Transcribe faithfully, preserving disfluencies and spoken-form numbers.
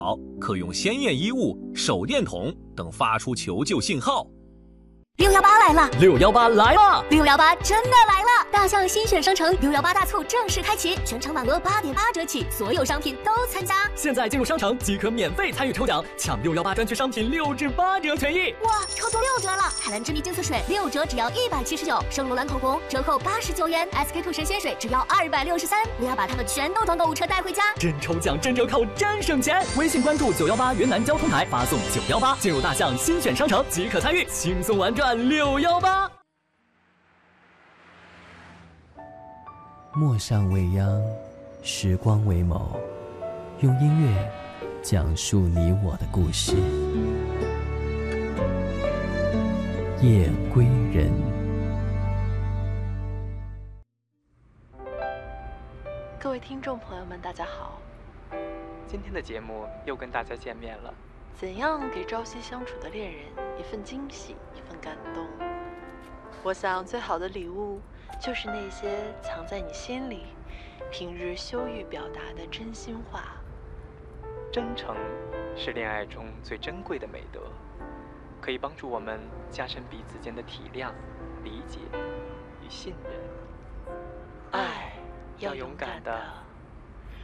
可用鲜艳衣物、手电筒等发出求救信号。 六幺八来了！ 六幺八来了！ 六幺八真的来了！大象新选商城六幺八大促正式开启，全场满额八点八折起，所有商品都参加。 现在进入商城即可免费参与抽奖，抢六幺八专区商品六至八折权益！ 哇，超多六折了！海蓝之谜净色水六折只要一百七十九，圣罗兰口红折扣八十九元 ，S K two 神仙水只要二百六十三。我要把它们全都装购物车带回家， 真抽奖真折扣真省钱！微信关注九幺八云南交通台，发送九幺八进入大象新选商城即可参与，轻松玩转六幺八。 陌上未央，时光为眸，用音乐讲述你我的故事。夜归人。 各位听众朋友们，大家好。 今天的节目又跟大家见面了。 怎样给朝夕相处的恋人一份惊喜，一份感动？我想最好的礼物就是那些藏在你心里，平日羞于表达的真心话。 真诚是恋爱中最珍贵的美德，可以帮助我们加深彼此间的体谅、理解与信任。爱要勇敢的